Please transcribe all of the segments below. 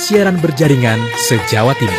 siaran berjaringan se-Jawa Timur.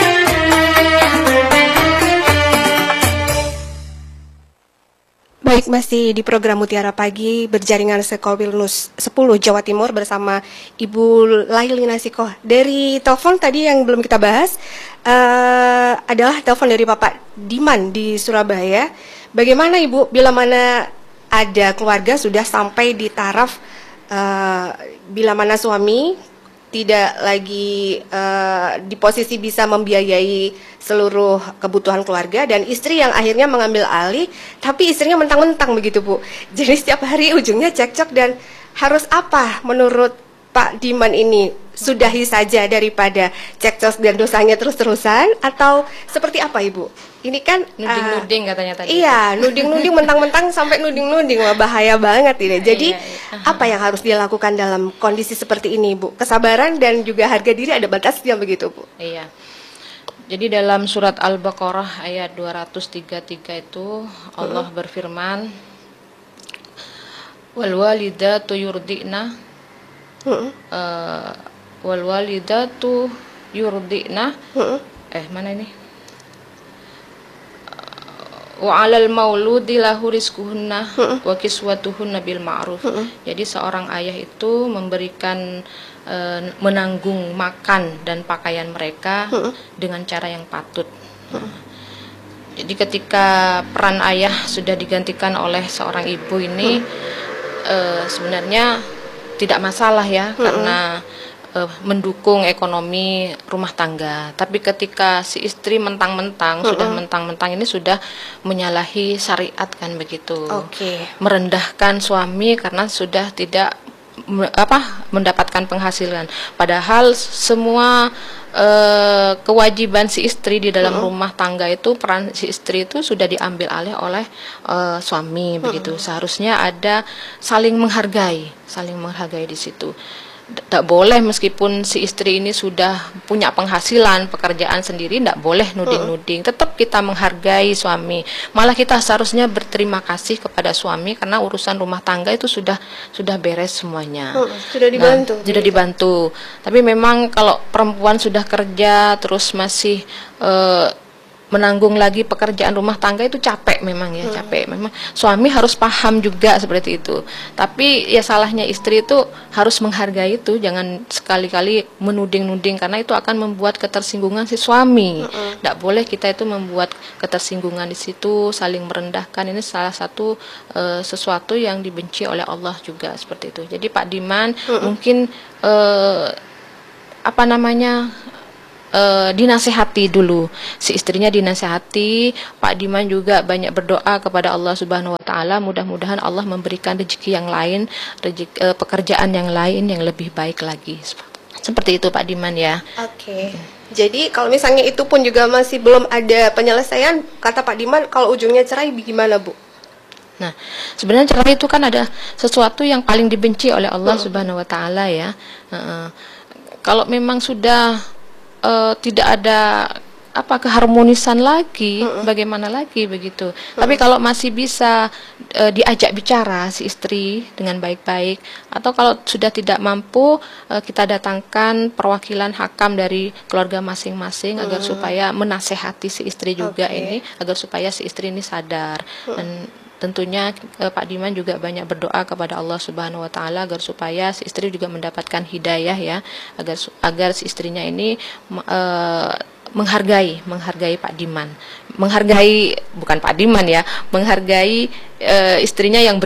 Baik, masih di program Mutiara Pagi berjaringan se-Kowilnus 10 Jawa Timur bersama Ibu Laili Nasikoh. Dari telepon tadi yang belum kita bahas adalah telepon dari Bapak Diman di Surabaya. Bagaimana Ibu bila mana ada keluarga sudah sampai di taraf bila mana suami tidak lagi di posisi bisa membiayai seluruh kebutuhan keluarga dan istri yang akhirnya mengambil alih, tapi istrinya mentang-mentang begitu Bu. Jadi setiap hari ujungnya cekcok dan harus apa menurut Pak Diman ini? Sudahi saja daripada cekcok dan dosanya terus-terusan atau seperti apa Ibu? Ini kan nuding-nuding katanya tadi. Iya, nuding-nuding mentang-mentang sampai nuding-nuding, wah bahaya banget ini. Jadi apa yang harus dilakukan dalam kondisi seperti ini, Bu? Kesabaran dan juga harga diri ada batasnya begitu, Bu? Iya. Jadi dalam surat Al-Baqarah ayat 233 itu Allah berfirman, wal walidatu yurdina wal walidatu yurdina mana ini? Wa 'alal mauludi lahu rizquhunna wa kiswatuhunna bil ma'ruf. Jadi seorang ayah itu memberikan menanggung makan dan pakaian mereka dengan cara yang patut. Jadi ketika peran ayah sudah digantikan oleh seorang ibu ini sebenarnya tidak masalah ya, karena mendukung ekonomi rumah tangga. Tapi ketika si istri mentang-mentang sudah mentang-mentang ini sudah menyalahi syariat kan begitu. Merendahkan suami karena sudah tidak mendapatkan penghasilan. Padahal semua kewajiban si istri di dalam rumah tangga itu, peran si istri itu sudah diambil alih oleh suami begitu. Seharusnya ada saling menghargai di situ. Tak boleh meskipun si istri ini sudah punya penghasilan, pekerjaan sendiri, tidak boleh nuding-nuding. Tetap kita menghargai suami. Malah kita seharusnya berterima kasih kepada suami karena urusan rumah tangga itu sudah beres semuanya. Sudah dibantu. Sudah dibantu. Tapi memang kalau perempuan sudah kerja terus masih menanggung lagi pekerjaan rumah tangga itu capek memang ya, capek. Memang suami harus paham juga seperti itu. Tapi ya salahnya istri itu harus menghargai itu, jangan sekali-kali menuding-nuding karena itu akan membuat ketersinggungan si suami. Tidak boleh kita itu membuat ketersinggungan di situ, saling merendahkan. Ini salah satu sesuatu yang dibenci oleh Allah juga seperti itu. Jadi Pak Diman mungkin dinasehati dulu, si istrinya dinasehati. Pak Diman juga banyak berdoa kepada Allah Subhanahu wa taala, mudah-mudahan Allah memberikan rezeki yang lain, pekerjaan yang lain yang lebih baik lagi. Seperti itu Pak Diman ya. Jadi kalau misalnya itu pun juga masih belum ada penyelesaian, kata Pak Diman kalau ujungnya cerai gimana Bu? Nah, sebenarnya cerai itu kan ada sesuatu yang paling dibenci oleh Allah Subhanahu wa taala ya. Kalau memang sudah tidak ada keharmonisan lagi, bagaimana lagi begitu. Tapi kalau masih bisa diajak bicara si istri dengan baik-baik, atau kalau sudah tidak mampu, kita datangkan perwakilan hakam dari keluarga masing-masing agar supaya menasehati si istri juga ini, agar supaya si istri ini sadar. Dan tentunya Pak Diman juga banyak berdoa kepada Allah Subhanahu wa taala agar supaya si istri juga mendapatkan hidayah ya, agar si istrinya ini menghargai Pak Diman. Menghargai bukan Pak Diman ya, menghargai istrinya yang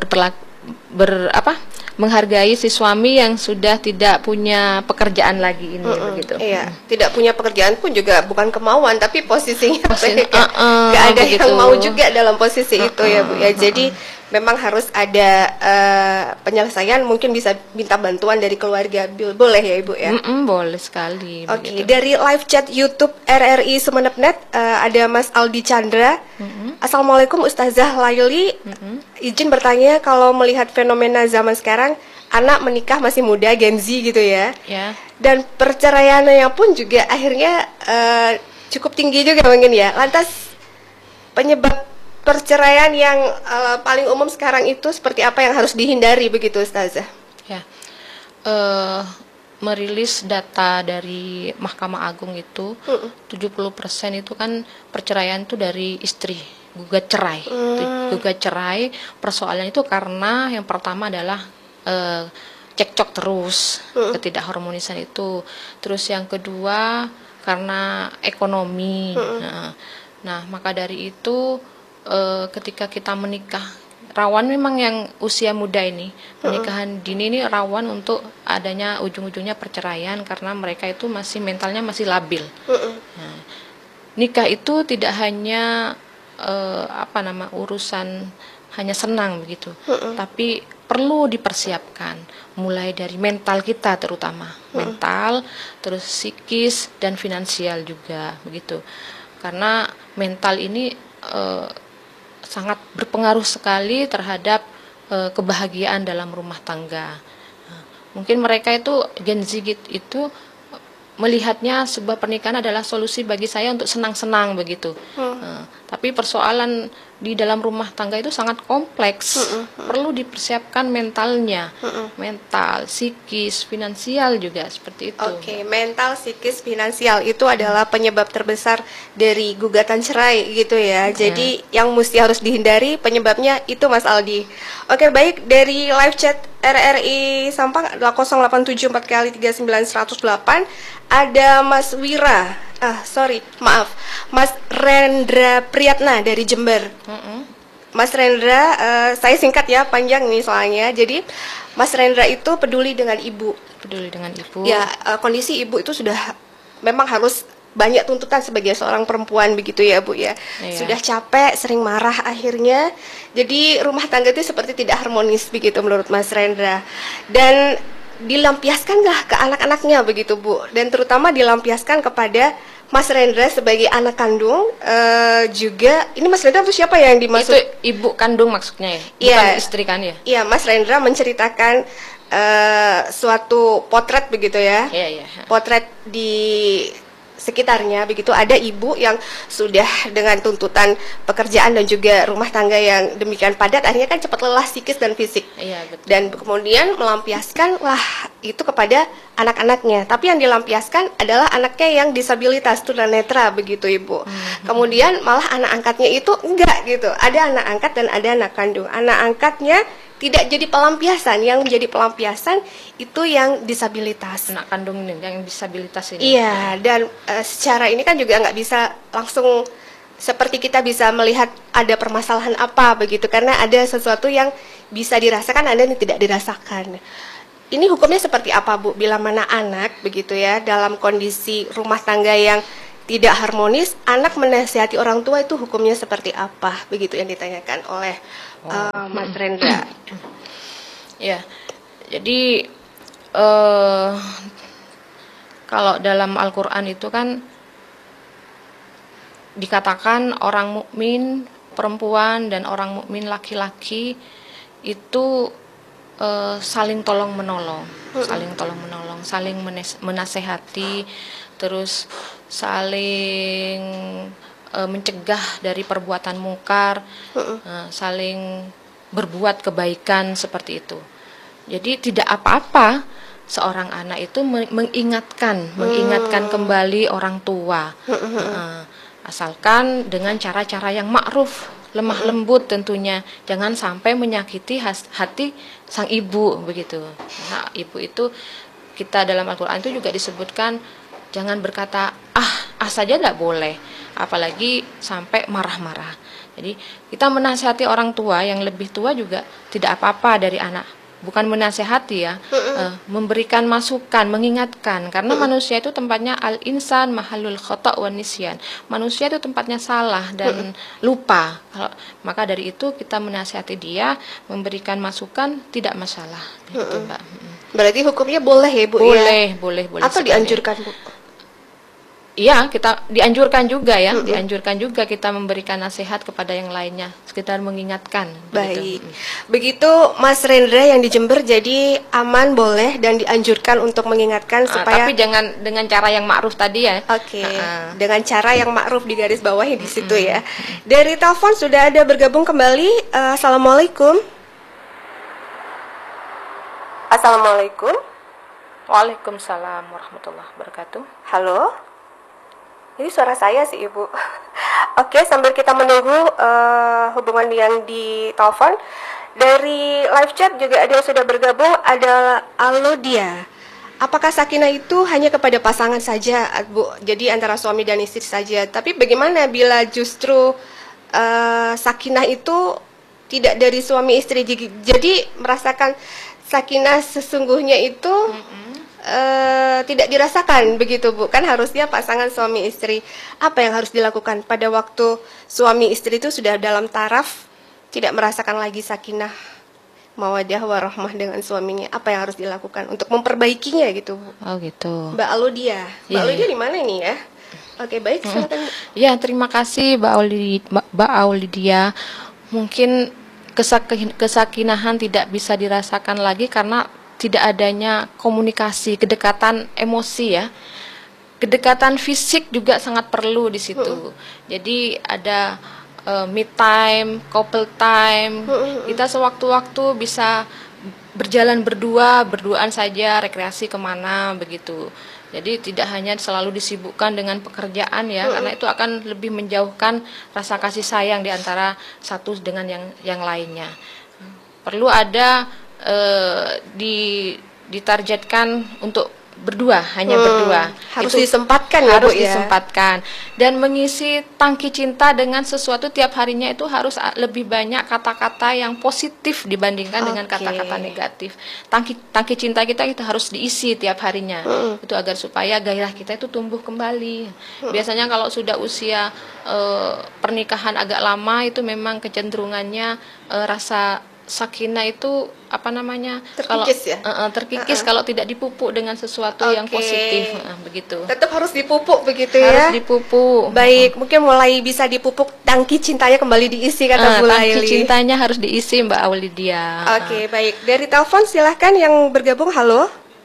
menghargai si suami yang sudah tidak punya pekerjaan lagi ini begitu. Iya, tidak punya pekerjaan pun juga bukan kemauan, tapi posisinya nggak ada begitu. yang mau juga dalam posisi itu ya Bu ya. Jadi memang harus ada penyelesaian, mungkin bisa minta bantuan dari keluarga. Boleh ya Ibu ya? Boleh sekali. Dari live chat YouTube RRI Sumeneb.net ada Mas Aldi Chandra. Assalamualaikum Ustazah Laili. Izin bertanya, kalau melihat fenomena zaman sekarang, anak menikah masih muda, Gen Z gitu ya. Dan perceraiannya pun juga akhirnya cukup tinggi juga mungkin ya. Lantas penyebab perceraian yang paling umum sekarang itu seperti apa yang harus dihindari begitu Ustazah? merilis data dari Mahkamah Agung itu 70% itu kan perceraian itu dari istri, gugat cerai. Gugat cerai persoalannya itu karena yang pertama adalah cekcok terus, ketidakharmonisan itu. Terus yang kedua karena ekonomi. Nah, maka dari itu ketika kita menikah, rawan memang yang usia muda ini, pernikahan dini ini rawan untuk adanya ujung-ujungnya perceraian karena mereka itu mentalnya masih labil. Nah, nikah itu tidak hanya urusan hanya senang begitu, tapi perlu dipersiapkan mulai dari mental kita, terutama mental, terus psikis dan finansial juga begitu. Karena mental ini sangat berpengaruh sekali terhadap kebahagiaan dalam rumah tangga. Mungkin mereka itu Gen Z itu melihatnya sebuah pernikahan adalah solusi bagi saya untuk senang-senang begitu. Tapi persoalan di dalam rumah tangga itu sangat kompleks. Perlu dipersiapkan mentalnya, mental, psikis, finansial juga seperti itu. Oke, mental, psikis, finansial itu adalah penyebab terbesar dari gugatan cerai gitu ya. Jadi yang mesti harus dihindari penyebabnya itu Mas Aldi. Oke, baik, dari live chat RRI Sampang 0874 kali 39108 ada Mas Wira. Mas Rendra Priyatna dari Jember. Mas Rendra, saya singkat ya, panjang nih soalnya. Jadi Mas Rendra itu peduli dengan ibu. Peduli dengan ibu. Ya, kondisi ibu itu sudah memang harus banyak tuntutan sebagai seorang perempuan begitu ya Bu ya. Iya. Sudah capek, sering marah akhirnya. Jadi rumah tangga itu seperti tidak harmonis begitu menurut Mas Rendra. Dan dilampiaskanlah ke anak-anaknya begitu Bu, dan terutama dilampiaskan kepada Mas Rendra sebagai anak kandung. Juga ini Mas Rendra itu siapa yang dimaksud? Itu ibu kandung maksudnya ya, bukan istri kan ya? Iya, Mas Rendra menceritakan suatu potret begitu ya. Iya. Potret di sekitarnya begitu, ada ibu yang sudah dengan tuntutan pekerjaan dan juga rumah tangga yang demikian padat, akhirnya kan cepat lelah psikis dan fisik. Iya, betul. Dan kemudian melampiaskan itu kepada anak-anaknya, tapi yang dilampiaskan adalah anaknya yang disabilitas tunanetra begitu Ibu. Kemudian malah anak angkatnya itu enggak gitu, ada anak angkat dan ada anak kandung. Anak angkatnya tidak jadi pelampiasan, yang menjadi pelampiasan itu yang disabilitas. Anak kandung ini, yang disabilitas ini. Iya, dan secara ini kan juga nggak bisa langsung seperti kita bisa melihat ada permasalahan apa begitu, karena ada sesuatu yang bisa dirasakan, ada yang tidak dirasakan. Ini hukumnya seperti apa Bu? Bila mana anak begitu ya, dalam kondisi rumah tangga yang tidak harmonis, anak menasihati orang tua itu hukumnya seperti apa? Begitu yang ditanyakan oleh Mas Rendra. Ya, jadi kalau dalam Al-Quran itu kan dikatakan orang mukmin perempuan dan orang mukmin laki-laki itu saling tolong menolong, saling menasehati, terus saling mencegah dari perbuatan mungkar, saling berbuat kebaikan seperti itu. Jadi tidak apa-apa seorang anak itu mengingatkan kembali orang tua, asalkan dengan cara-cara yang ma'ruf, lemah lembut tentunya, jangan sampai menyakiti hati sang ibu begitu. Nah, ibu itu kita dalam Al-Quran itu juga disebutkan jangan berkata saja tidak boleh, apalagi sampai marah-marah. Jadi kita menasihati orang tua yang lebih tua juga tidak apa-apa dari anak, bukan menasihati ya, memberikan masukan, mengingatkan, karena manusia itu tempatnya al-insan mahalul khata' wan nisyan. Manusia itu tempatnya salah dan lupa. Maka dari itu kita menasihati dia, memberikan masukan, tidak masalah gitu, Mbak. Berarti hukumnya boleh ya Bu? Boleh. Atau sekali dianjurkan Bu? Iya, kita dianjurkan juga ya, dianjurkan juga kita memberikan nasihat kepada yang lainnya, sekitar mengingatkan. Baik, begitu Mas Rendra yang di Jember, jadi aman, boleh dan dianjurkan untuk mengingatkan supaya. Tapi jangan dengan cara yang ma'ruf tadi ya. Oke, dengan cara yang ma'ruf di garis bawahi di situ ya. Dari telepon sudah ada bergabung kembali. Assalamualaikum. Assalamualaikum. Waalaikumsalam warahmatullahi wabarakatuh. Halo? Ini suara saya sih Ibu. Oke, sambil kita menunggu hubungan yang di telepon, dari live chat juga ada yang sudah bergabung, ada Alodia. Apakah sakinah itu hanya kepada pasangan saja, Bu? Jadi antara suami dan istri saja. Tapi bagaimana bila justru sakinah itu tidak dari suami istri, jadi merasakan sakinah sesungguhnya itu tidak dirasakan begitu, Bu? Kan harusnya pasangan suami istri. Apa yang harus dilakukan pada waktu suami istri itu sudah dalam taraf tidak merasakan lagi sakinah mawaddah warahmah dengan suaminya? Apa yang harus dilakukan untuk memperbaikinya gitu, Bu? Oh gitu. Mbak Alodia. Mbak Iya, Alodia iya. di mana ini ya? Oke, baik, silakan. Ya, terima kasih Mbak Aulidia. Mungkin kesakinahan tidak bisa dirasakan lagi karena tidak adanya komunikasi, kedekatan emosi ya. Kedekatan fisik juga sangat perlu di situ. Jadi ada me time, couple time. Kita sewaktu-waktu bisa berjalan berduaan saja, rekreasi kemana begitu. Jadi tidak hanya selalu disibukkan dengan pekerjaan ya, karena itu akan lebih menjauhkan rasa kasih sayang di antara satu dengan yang lainnya. Perlu ada ditargetkan untuk berdua, hanya berdua. Harus Itu disempatkan ya, harus Bu, ya? disempatkan. Dan mengisi tangki cinta dengan sesuatu tiap harinya itu harus lebih banyak kata-kata yang positif dibandingkan dengan Oke. kata-kata negatif. Tangki cinta kita harus diisi tiap harinya. Itu agar supaya gairah kita itu tumbuh kembali. Biasanya kalau sudah usia pernikahan agak lama itu memang kecenderungannya rasa sakinah itu Terkikis ya? Terkikis kalau tidak dipupuk dengan sesuatu yang Oke. positif, begitu. Tetap harus dipupuk begitu Harus ya? dipupuk. Baik, mungkin mulai bisa dipupuk, tangki cintanya kembali diisi kata Bu Tangki Laili. cintanya harus diisi, Mbak Aulidia. Oke, baik. Dari telepon silahkan yang bergabung. Halo?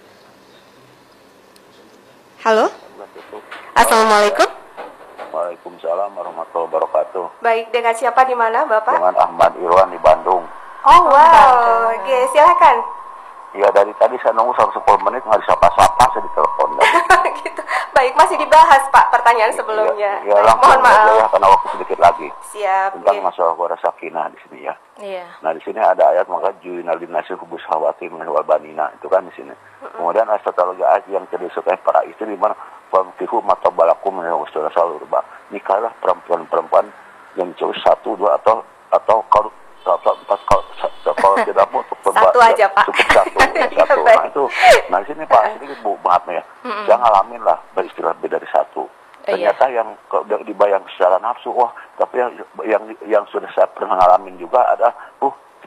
Halo? Assalamualaikum. Waalaikumsalam warahmatullahi wabarakatuh. Baik, dengan siapa di mana, Bapak? Dengan Ahmad Irwan di Bandung. Oh, wow. Oke, silahkan. Ya dari tadi saya nunggu sampai 10 menit nggak disapa-sapa, saya ditelepon. Gitu. Baik, masih dibahas Pak pertanyaan sebelumnya. Ya, Baik, langsung mohon maaf. aja ya, karena waktu sedikit lagi. Siap. Tentang Oke. masalah wadah sakinah di sini ya. Iya. Nah di sini ada ayat maka juinal dinasi hubus hawati wal banina, itu kan di sini. Kemudian ada satu lagi ayat yang tidak disukai para istri di mana famtihu mata balakum min wasdura salurba. Nikahlah perempuan-perempuan yang jauh 1, 2 atau kalau 4 kalau tidak mau Satu aja, Pak. cukup satu. Iya, Nah baik. itu, nah di sini Pak sedikit Bu Mahatma ya. Jangan ngalamin lah beristilah lebih dari satu. Ternyata yang dibayang secara nafsu, wah tapi yang sudah saya pernah ngalamin juga ada,